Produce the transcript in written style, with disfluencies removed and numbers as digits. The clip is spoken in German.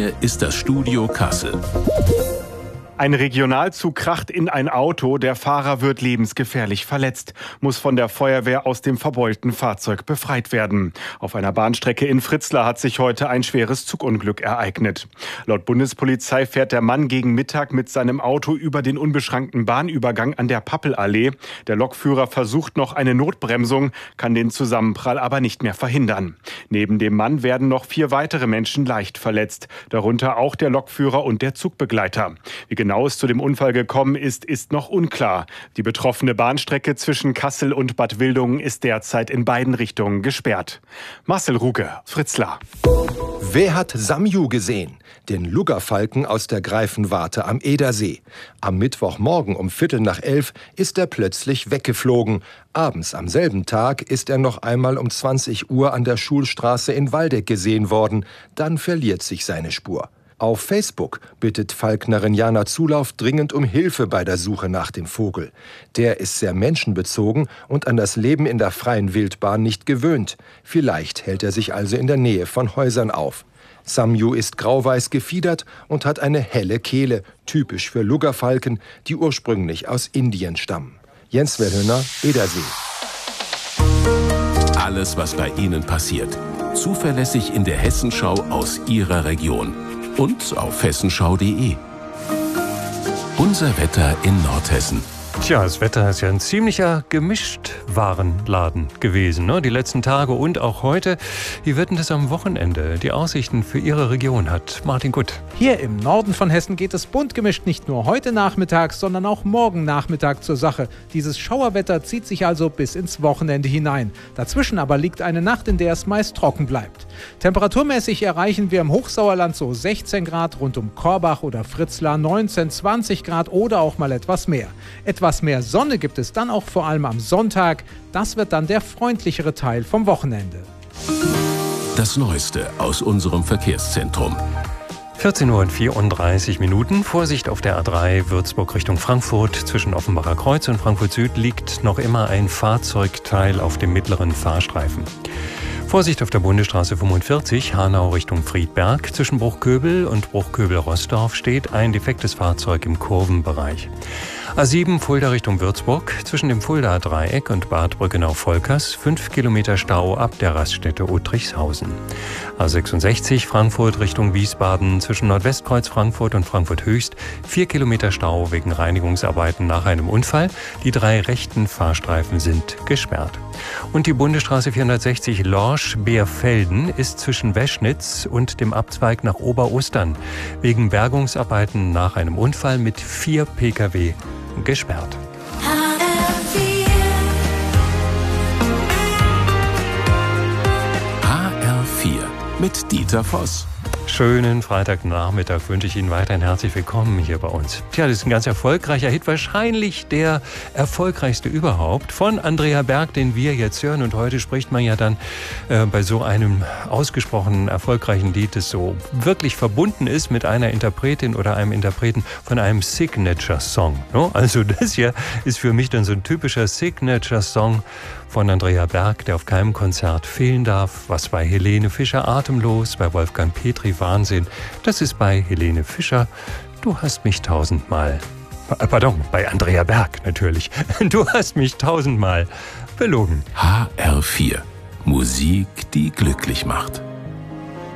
Hier ist das Studio Kassel. Ein Regionalzug kracht in ein Auto, der Fahrer wird lebensgefährlich verletzt, muss von der Feuerwehr aus dem verbeulten Fahrzeug befreit werden. Auf einer Bahnstrecke in Fritzlar hat sich heute ein schweres Zugunglück ereignet. Laut Bundespolizei fährt der Mann gegen Mittag mit seinem Auto über den unbeschrankten Bahnübergang an der Pappelallee. Der Lokführer versucht noch eine Notbremsung, kann den Zusammenprall aber nicht mehr verhindern. Neben dem Mann werden noch 4 weitere Menschen leicht verletzt, darunter auch der Lokführer und der Zugbegleiter. Wie genau es zu dem Unfall gekommen ist, ist noch unklar. Die betroffene Bahnstrecke zwischen Kassel und Bad Wildungen ist derzeit in beiden Richtungen gesperrt. Marcel Ruge, Fritzlar. Wer hat Samju gesehen? Den Luggerfalken aus der Greifenwarte am Edersee. Am Mittwochmorgen um 11:15 ist er plötzlich weggeflogen. Abends am selben Tag ist er noch einmal um 20 Uhr an der Schulstraße in Waldeck gesehen worden. Dann verliert sich seine Spur. Auf Facebook bittet Falknerin Jana Zulauf dringend um Hilfe bei der Suche nach dem Vogel. Der ist sehr menschenbezogen und an das Leben in der freien Wildbahn nicht gewöhnt. Vielleicht hält er sich also in der Nähe von Häusern auf. Samju ist grauweiß gefiedert und hat eine helle Kehle, typisch für Luggerfalken, die ursprünglich aus Indien stammen. Jens Verhöhner, Edersee. Alles, was bei Ihnen passiert, zuverlässig in der Hessenschau aus Ihrer Region. Und auf hessenschau.de. Unser Wetter in Nordhessen. Tja, das Wetter ist ja ein ziemlicher Gemischtwarenladen gewesen, ne? Die letzten Tage und auch heute. Wie wird denn das am Wochenende? Die Aussichten für Ihre Region hat Martin Gutt. Hier im Norden von Hessen geht es bunt gemischt nicht nur heute Nachmittag, sondern auch morgen Nachmittag zur Sache. Dieses Schauerwetter zieht sich also bis ins Wochenende hinein. Dazwischen aber liegt eine Nacht, in der es meist trocken bleibt. Temperaturmäßig erreichen wir im Hochsauerland so 16 Grad, rund um Korbach oder Fritzlar 19, 20 Grad oder auch mal etwas mehr. Etwas mehr Sonne gibt es dann auch vor allem am Sonntag. Das wird dann der freundlichere Teil vom Wochenende. Das Neueste aus unserem Verkehrszentrum. 14:34 Uhr. Vorsicht auf der A3 Würzburg Richtung Frankfurt. Zwischen Offenbacher Kreuz und Frankfurt Süd liegt noch immer ein Fahrzeugteil auf dem mittleren Fahrstreifen. Vorsicht auf der Bundesstraße 45, Hanau Richtung Friedberg. Zwischen Bruchköbel und Bruchköbel-Rossdorf steht ein defektes Fahrzeug im Kurvenbereich. A7 Fulda Richtung Würzburg. Zwischen dem Fuldaer Dreieck und Bad Brückenau-Volkers 5 Kilometer Stau ab der Raststätte Uttrichshausen. A66 Frankfurt Richtung Wiesbaden. Zwischen Nordwestkreuz Frankfurt und Frankfurt Höchst 4 Kilometer Stau wegen Reinigungsarbeiten nach einem Unfall. Die 3 rechten Fahrstreifen sind gesperrt. Und die Bundesstraße 460 Lorsch-Beerfelden ist zwischen Weschnitz und dem Abzweig nach Oberostern wegen Bergungsarbeiten nach einem Unfall mit 4 Pkw gesperrt. HR4 mit Dieter Voss. Schönen Freitagnachmittag wünsche ich Ihnen weiterhin herzlich willkommen hier bei uns. Tja, das ist ein ganz erfolgreicher Hit, wahrscheinlich der erfolgreichste überhaupt von Andrea Berg, den wir jetzt hören. Und heute spricht man ja dann bei so einem ausgesprochen erfolgreichen Lied, das so wirklich verbunden ist mit einer Interpretin oder einem Interpreten von einem Signature-Song. Ne? Also das hier ist für mich dann so ein typischer Signature-Song von Andrea Berg, der auf keinem Konzert fehlen darf. Was bei Helene Fischer atemlos, bei Wolfgang Petri Wahnsinn. Das ist bei Helene Fischer. Du hast mich 1000-mal. Pardon, bei Andrea Berg natürlich. Du hast mich 1000-mal belogen. HR4. Musik, die glücklich macht.